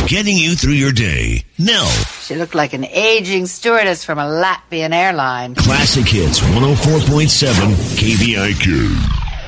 getting you through your day. Nell. She looked like an aging stewardess from a Latvian airline. Classic Hits 104.7 KVIQ.